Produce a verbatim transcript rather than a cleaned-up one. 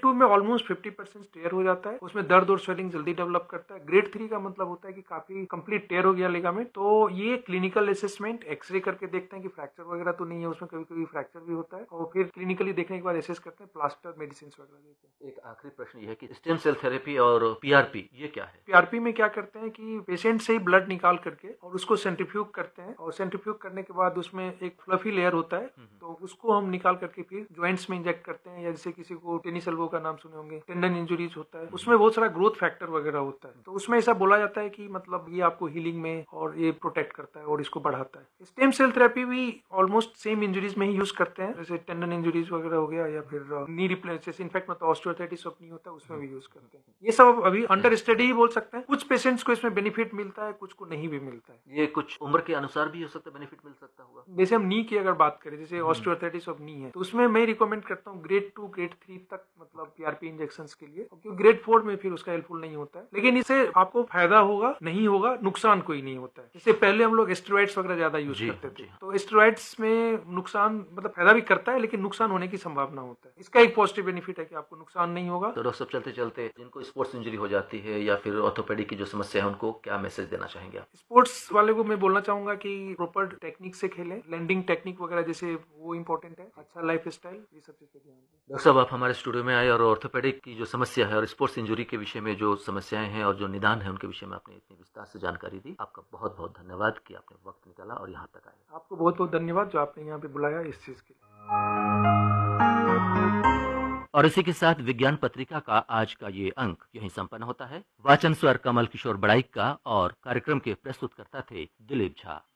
To में almost fifty percent टेयर हो जाता है, उसमें दर्द और स्वेलिंग जल्दी डेवलप करता है। ग्रेड थ्री का मतलब होता है कि काफी कंप्लीट टेयर हो गया लिगामेंट। तो ये क्लिनिकल असेसमेंट एक्सरे करके देखते हैं कि फ्रैक्चर वगैरह तो नहीं है, उसमें कभी कभी फ्रैक्चर भी होता है, और फिर क्लिनिकली देखने के बाद असेस करते हैं, प्लास्टर मेडिसिन वगैरह देते हैं। एक आखिरी प्रश्न ये है कि स्टेम सेल थेरेपी और पीआरपी ये क्या है? पीआरपी में क्या करते हैं कि पेशेंट से ही ब्लड निकाल करके और उसको सेंट्रीफ्यूग करते हैं, और सेंट्रीफ्यूग करने के बाद उसमें एक फ्लफी लेयर होता है, तो उसको हम निकाल करके फिर ज्वाइंट्स में इंजेक्ट करते हैं। या जैसे किसी को टेनिस एल्बो का नाम सुने होंगे, टेंडन इंजुरीज होता है, उसमें बहुत सारा ग्रोथ फैक्टर वगैरह होता है, तो उसमें ऐसा बोला जाता है कि मतलब ये आपको हीलिंग में और ये प्रोटेक्ट करता है और इसको बढ़ाता है। स्टेम सेल थेरेपी भी ऑलमोस्ट सेम इंजुरीज में ही यूज करते हैं, जैसे टेंडन इंजुरीज वगैरह हो गया, या फिर नी रिप्लेस, जैसे इनफैक्ट मतलब ऑस्टियोआर्थराइटिस सब नहीं होता है, उसमें भी यूज करते हैं। ये सब अभी अंडर स्टडी ही बोल सकते हैं। कुछ पेशेंट्स को इसमें बेनिफिट मिलता है, कुछ को नहीं भी मिलता है। ये कुछ उम्र के अनुसार भी हो सकता है, बेनिफिट मिल सकता होगा। जैसे हम नी की अगर बात करें, जैसे ऑस्टियोआर्थराइटिस ऑफ नी है, तो उसमें मैं रिकमेंड करता हूँ ग्रेड टू ग्रेड थ्री तक मतलब पीआरपी इंजेक्शन के लिए, क्योंकि ग्रेड फोर में फिर उसका हेल्पफुल नहीं होता है। लेकिन इससे आपको फायदा होगा, नहीं होगा, नुकसान कोई नहीं होता है। जैसे पहले हम लोग स्टेरॉइड्स वगैरह ज्यादा यूज जी, करते थे, जी। तो स्टेरॉइड्स में नुकसान मतलब फायदा भी करता है, लेकिन नुकसान होने की संभावना होता है। इसका एक पॉजिटिव बेनिफिट है कि आपको नुकसान नहीं होगा। तो डॉक्टर साहब, चलते चलते जिनको स्पोर्ट्स इंजरी हो जाती है या फिर ऑर्थोपेडिक की जो समस्या है, उनको क्या मैसेज देना चाहेंगे आप? स्पोर्ट्स वाले को मैं बोलना चाहूंगा कि प्रॉपर टेक्निक से खेलें, लैंडिंग टेक्निक वगैरह जैसे वो इंपॉर्टेंट है, अच्छा लाइफ स्टाइल, ये सब चीज पे ध्यान दें। डॉक्टर साहब, आप हमारे स्टूडियो में आए और ऑर्थोपेडिक की जो समस्या है और स्पोर्ट्स इंजरी के विषय में जो समस्याएं हैं और जो निदान है उनके विषय में आपने इतनी विस्तार से जानकारी दी। आपका बहुत बहुत धन्यवाद कि आपने वक्त निकाला और यहाँ तक आए। आपको बहुत बहुत धन्यवाद जो आपने यहाँ पे बुलाया इस चीज के लिए। और इसी के साथ विज्ञान पत्रिका का आज का ये अंक यहीं संपन्न होता है। वाचन स्वर कमल किशोर बड़ाइक का, और कार्यक्रम के प्रस्तुतकर्ता थे दिलीप झा।